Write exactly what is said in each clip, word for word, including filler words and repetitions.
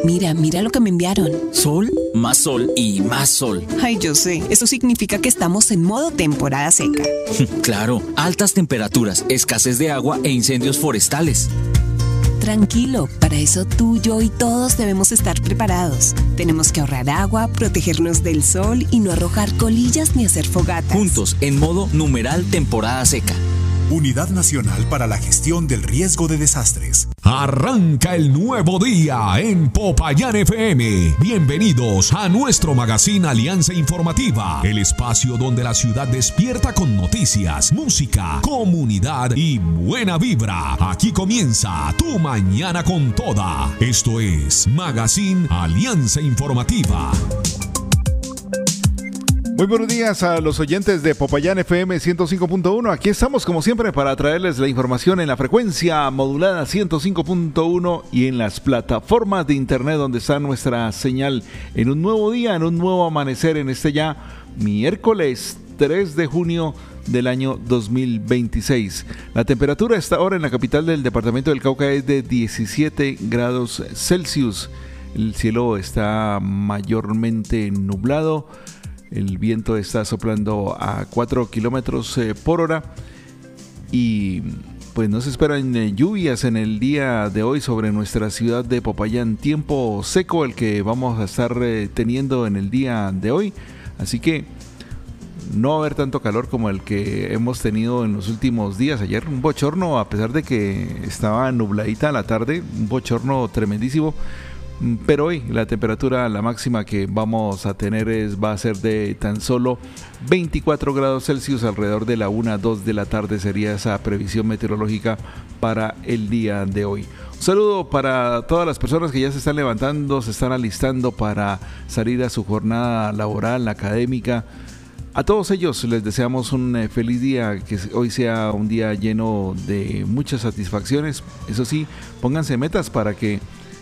Mira, mira lo que me enviaron. Sol, más sol y más sol. Ay, yo sé. Eso significa que estamos en modo temporada seca. Claro, altas temperaturas, escasez de agua e incendios forestales. Tranquilo, para eso tú, yo y todos debemos estar preparados. Tenemos que ahorrar agua, protegernos del sol y no arrojar colillas ni hacer fogatas. Juntos, en modo numeral temporada seca. Unidad Nacional para la Gestión del Riesgo de Desastres. Arranca el nuevo día en Popayán F M. Bienvenidos a nuestro magazine Alianza Informativa, el espacio donde la ciudad despierta con noticias, música, comunidad y buena vibra. Aquí comienza tu mañana con toda. Esto es Magazine Alianza Informativa. Muy buenos días a los oyentes de Popayán F M ciento cinco punto uno. Aquí estamos como siempre para traerles la información en la frecuencia modulada ciento cinco punto uno y en las plataformas de internet donde está nuestra señal en un nuevo día, en un nuevo amanecer, en este ya miércoles tres de junio del año dos mil veintiséis. La temperatura a esta hora en la capital del departamento del Cauca es de diecisiete grados Celsius. El cielo está mayormente nublado. El viento está soplando a cuatro kilómetros eh, por hora y pues no se esperan eh, lluvias en el día de hoy sobre nuestra ciudad de Popayán. Tiempo seco el que vamos a estar eh, teniendo en el día de hoy, así que no va a haber tanto calor como el que hemos tenido en los últimos días. Ayer un bochorno, a pesar de que estaba nubladita la tarde, un bochorno tremendísimo. Pero hoy la temperatura, la máxima que vamos a tener es, va a ser de tan solo veinticuatro grados Celsius, alrededor de la una, dos de la tarde sería esa previsión meteorológica para el día de hoy. Un saludo para todas las personas que ya se están levantando, se están alistando para salir a su jornada laboral, académica. A todos ellos les deseamos un eh, feliz día, que hoy sea un día lleno de muchas satisfacciones. Eso sí, pónganse metas para que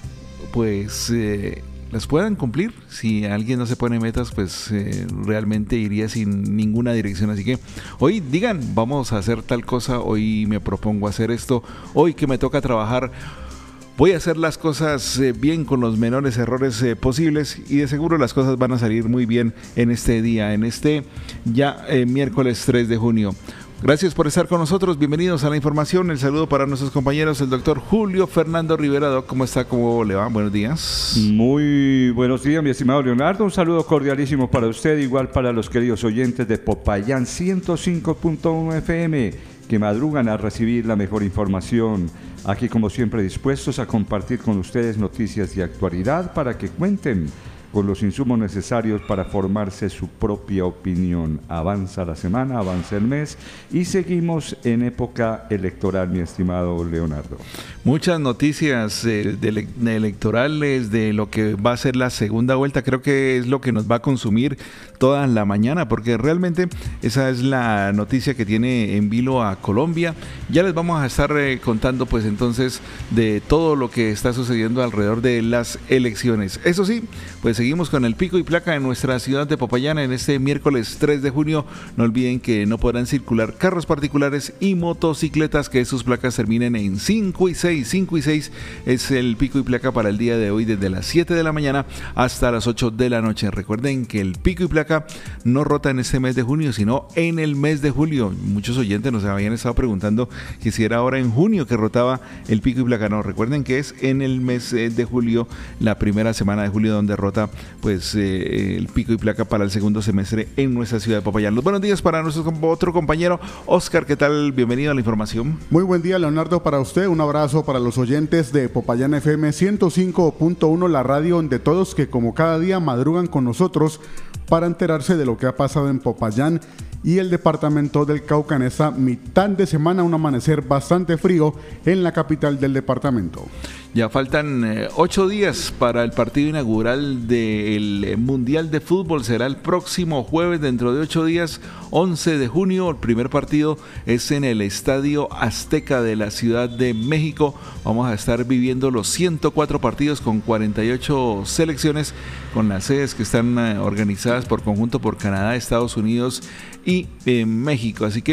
pues eh, las puedan cumplir. Si alguien no se pone metas, pues eh, realmente iría sin ninguna dirección. Así que hoy digan, vamos a hacer tal cosa, hoy me propongo hacer esto, hoy que me toca trabajar, voy a hacer las cosas eh, bien, con los menores errores eh, posibles, y de seguro las cosas van a salir muy bien en este día, en este ya eh, miércoles tres de junio. Gracias por estar con nosotros, bienvenidos a la información. El saludo para nuestros compañeros, el doctor Julio Fernando Rivera. Doc, ¿cómo está? ¿Cómo le va? Buenos días. Muy buenos días, mi estimado Leonardo. Un saludo cordialísimo para usted, igual para los queridos oyentes de Popayán ciento cinco punto uno F M, que madrugan a recibir la mejor información. Aquí, como siempre, dispuestos a compartir con ustedes noticias de actualidad para que cuenten con los insumos necesarios para formarse su propia opinión. Avanza la semana, avanza el mes y seguimos en época electoral, mi estimado Leonardo. Muchas noticias eh, de ele- de electorales, de lo que va a ser la segunda vuelta. Creo que es lo que nos va a consumir toda la mañana, porque realmente esa es la noticia que tiene en vilo a Colombia. Ya les vamos a estar eh, contando pues entonces de todo lo que está sucediendo alrededor de las elecciones. Eso sí, pues seguimos con el pico y placa en nuestra ciudad de Popayán en este miércoles tres de junio. No olviden que no podrán circular carros particulares y motocicletas que sus placas terminen en cinco y seis. cinco y seis es el pico y placa para el día de hoy, desde las siete de la mañana hasta las ocho de la noche. Recuerden que el pico y placa no rota en este mes de junio, sino en el mes de julio. Muchos oyentes nos habían estado preguntando que si era ahora en junio que rotaba el pico y placa. No, recuerden que es en el mes de julio, la primera semana de julio, donde rota pues eh, el pico y placa para el segundo semestre en nuestra ciudad de Popayán. Los buenos días para nuestro otro compañero Oscar. ¿Qué tal? Bienvenido a la información. Muy buen día, Leonardo, para usted. Un abrazo para los oyentes de Popayán F M ciento cinco punto uno, la radio de todos, que como cada día madrugan con nosotros para enterarse de lo que ha pasado en Popayán y el departamento del Cauca en esta mitad de semana. Un amanecer bastante frío en la capital del departamento. Ya faltan eh, ocho días para el partido inaugural del Mundial de Fútbol. Será el próximo jueves, dentro de ocho días, once de junio. El primer partido es en el Estadio Azteca de la Ciudad de México. Vamos a estar viviendo los ciento cuatro partidos con cuarenta y ocho selecciones, con las sedes que están eh, organizadas por conjunto por Canadá, Estados Unidos y eh, México. Así que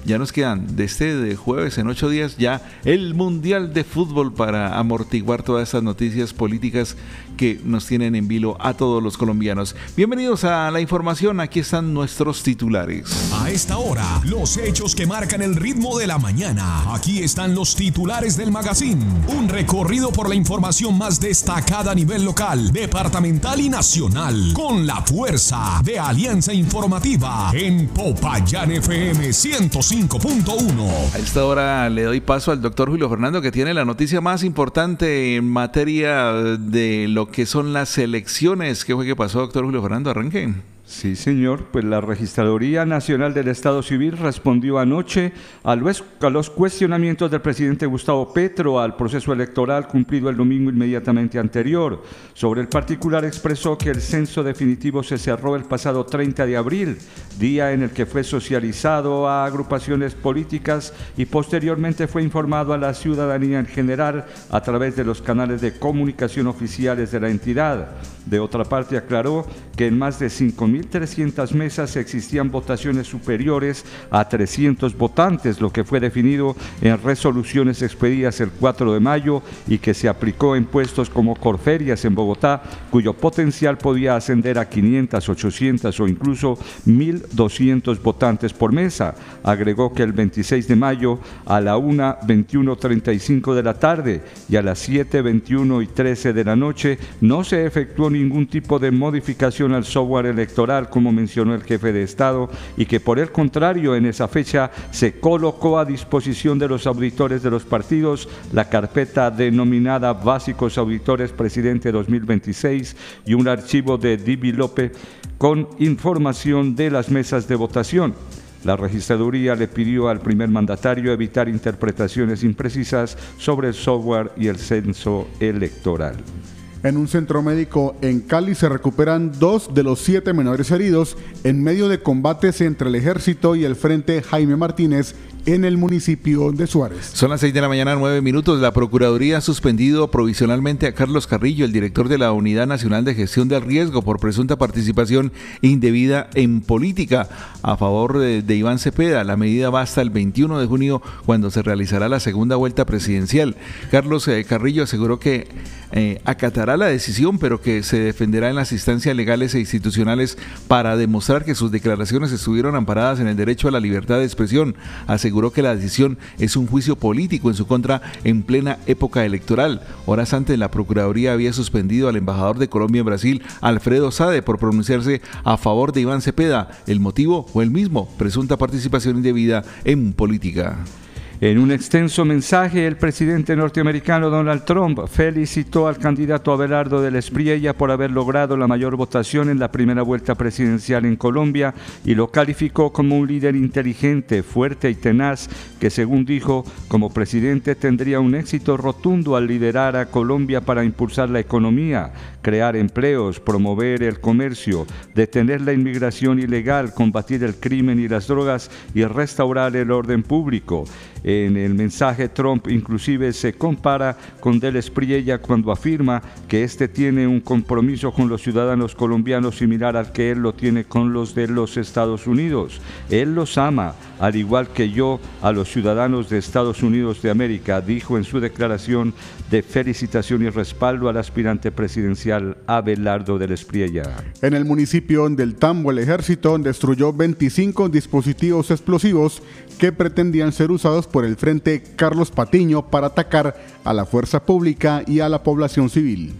ya nos quedan de este de jueves en ocho días ya el Mundial de Fútbol para amortiguar todas estas noticias políticas que nos tienen en vilo a todos los colombianos. Bienvenidos a la información, aquí están nuestros titulares. A esta hora, los hechos que marcan el ritmo de la mañana. Aquí están los titulares del magazine. Un recorrido por la información más destacada a nivel local, departamental y nacional, con la fuerza de Alianza Informativa en Popayán F M ciento cinco punto uno. A esta hora le doy paso al doctor Julio Fernando, que tiene la noticia más importante en materia de lo que son las elecciones. ¿Qué fue que pasó, doctor Julio Fernando? Arranque. Sí, señor, pues la Registraduría Nacional del Estado Civil respondió anoche a los, a los cuestionamientos del presidente Gustavo Petro al proceso electoral cumplido el domingo inmediatamente anterior. Sobre el particular expresó que el censo definitivo se cerró el pasado treinta de abril, día en el que fue socializado a agrupaciones políticas y posteriormente fue informado a la ciudadanía en general a través de los canales de comunicación oficiales de la entidad. De otra parte, aclaró que en más de cinco mil trescientas mesas existían votaciones superiores a trescientos votantes, lo que fue definido en resoluciones expedidas el cuatro de mayo y que se aplicó en puestos como Corferias en Bogotá, cuyo potencial podía ascender a quinientas, ochocientas o incluso mil doscientos votantes por mesa. Agregó que el veintiséis de mayo a la una, veintiuno, treinta y cinco de la tarde y a las siete, veintiuno y trece de la noche no se efectuó ningún tipo de modificación al software electoral, como mencionó el jefe de Estado, y que por el contrario en esa fecha se colocó a disposición de los auditores de los partidos la carpeta denominada Básicos Auditores Presidente dos mil veintiséis y un archivo de DiviLope con información de las mesas de votación. La registraduría le pidió al primer mandatario evitar interpretaciones imprecisas sobre el software y el censo electoral. En un centro médico en Cali se recuperan dos de los siete menores heridos en medio de combates entre el Ejército y el Frente Jaime Martínez en el municipio de Suárez. Son las seis de la mañana, nueve minutos. La Procuraduría ha suspendido provisionalmente a Carlos Carrillo, el director de la Unidad Nacional de Gestión del Riesgo, por presunta participación indebida en política a favor de, de Iván Cepeda. La medida va hasta el veintiuno de junio, cuando se realizará la segunda vuelta presidencial. Carlos eh, Carrillo aseguró que eh, acatará la decisión, pero que se defenderá en las instancias legales e institucionales para demostrar que sus declaraciones estuvieron amparadas en el derecho a la libertad de expresión. Aseguró Aseguró que la decisión es un juicio político en su contra en plena época electoral. Horas antes, la Procuraduría había suspendido al embajador de Colombia en Brasil, Alfredo Sade, por pronunciarse a favor de Iván Cepeda. El motivo fue el mismo: presunta participación indebida en política. En un extenso mensaje, el presidente norteamericano Donald Trump felicitó al candidato Abelardo del Espriella por haber logrado la mayor votación en la primera vuelta presidencial en Colombia y lo calificó como un líder inteligente, fuerte y tenaz, que según dijo, como presidente tendría un éxito rotundo al liderar a Colombia para impulsar la economía, crear empleos, promover el comercio, detener la inmigración ilegal, combatir el crimen y las drogas y restaurar el orden público. En el mensaje, Trump inclusive se compara con Del Espriella cuando afirma que este tiene un compromiso con los ciudadanos colombianos similar al que él lo tiene con los de los Estados Unidos. Él los ama, al igual que yo, a los ciudadanos de Estados Unidos de América, dijo en su declaración de felicitación y respaldo al aspirante presidencial Abelardo del Espriella. En el municipio del Tambo, el ejército destruyó veinticinco dispositivos explosivos que pretendían ser usados por el Frente Carlos Patiño para atacar a la fuerza pública y a la población civil.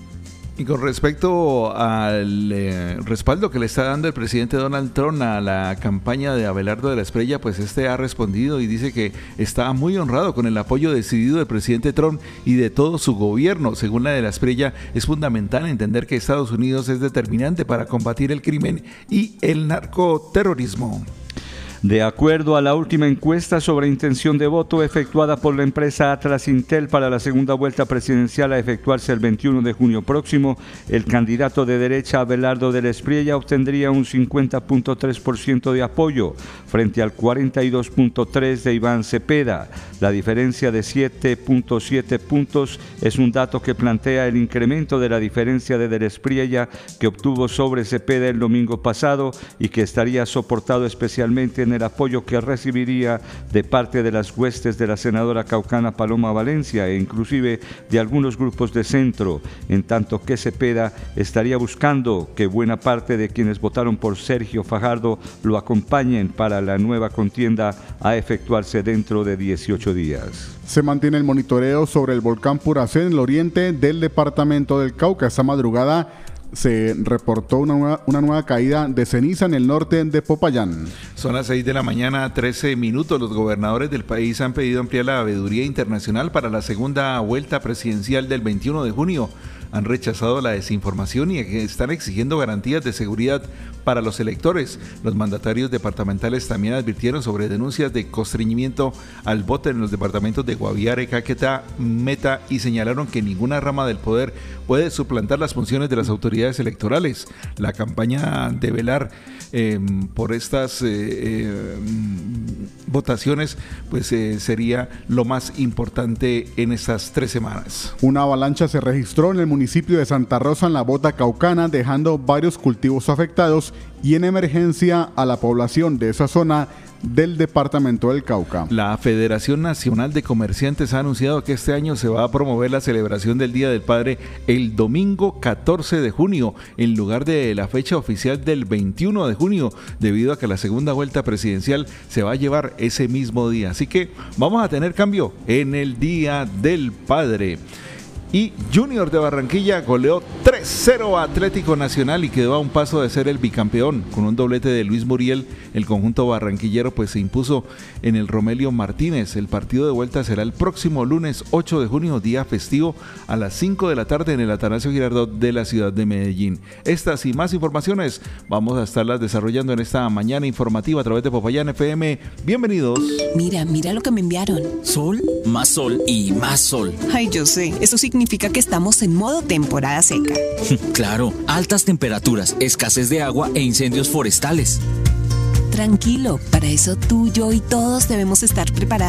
Y con respecto al eh, respaldo que le está dando el presidente Donald Trump a la campaña de Abelardo de la Espriella, pues este ha respondido y dice que está muy honrado con el apoyo decidido del presidente Trump y de todo su gobierno. Según la de la Espriella, es fundamental entender que Estados Unidos es determinante para combatir el crimen y el narcoterrorismo. De acuerdo a la última encuesta sobre intención de voto efectuada por la empresa Atlas Intel para la segunda vuelta presidencial a efectuarse el veintiuno de junio próximo, el candidato de derecha Abelardo del Espriella obtendría un cincuenta punto tres por ciento de apoyo frente al cuarenta y dos punto tres por ciento de Iván Cepeda. La diferencia de siete punto siete puntos es un dato que plantea el incremento de la diferencia de del Espriella que obtuvo sobre Cepeda el domingo pasado y que estaría soportado especialmente en el apoyo que recibiría de parte de las huestes de la senadora caucana Paloma Valencia e inclusive de algunos grupos de centro, en tanto que Cepeda estaría buscando que buena parte de quienes votaron por Sergio Fajardo lo acompañen para la nueva contienda a efectuarse dentro de dieciocho días. Se mantiene el monitoreo sobre el volcán Puracé en el oriente del departamento del Cauca. Esta madrugada se reportó una nueva, una nueva caída de ceniza en el norte de Popayán. Son las seis de la mañana, trece minutos. Los gobernadores del país han pedido ampliar la veeduría internacional para la segunda vuelta presidencial del veintiuno de junio. Han rechazado la desinformación y están exigiendo garantías de seguridad para los electores. Los mandatarios departamentales también advirtieron sobre denuncias de constreñimiento al voto en los departamentos de Guaviare, Caquetá, Meta y señalaron que ninguna rama del poder puede suplantar las funciones de las autoridades electorales. La campaña de velar eh, por estas eh, eh, votaciones pues eh, sería lo más importante en estas tres semanas. Una avalancha se registró en el municipio de Santa Rosa en la Bota Caucana, dejando varios cultivos afectados y en emergencia a la población de esa zona del departamento del Cauca. La Federación Nacional de Comerciantes ha anunciado que este año se va a promover la celebración del Día del Padre el domingo catorce de junio, en lugar de la fecha oficial del veintiuno de junio, debido a que la segunda vuelta presidencial se va a llevar ese mismo día. Así que vamos a tener cambio en el Día del Padre. Y Junior de Barranquilla goleó tres cero a Atlético Nacional y quedó a un paso de ser el bicampeón. Con un doblete de Luis Muriel, el conjunto barranquillero pues se impuso en el Romelio Martínez. El partido de vuelta será el próximo lunes ocho de junio, día festivo, a las cinco de la tarde en el Atanasio Girardot de la ciudad de Medellín. Estas y más informaciones vamos a estarlas desarrollando en esta mañana informativa a través de Popayán F M. Bienvenidos. Mira, mira lo que me enviaron. Sol, más sol y más sol. Ay, yo sé, eso significa significa que estamos en modo temporada seca. Claro, altas temperaturas, escasez de agua e incendios forestales. Tranquilo, para eso tú, yo y todos debemos estar preparados.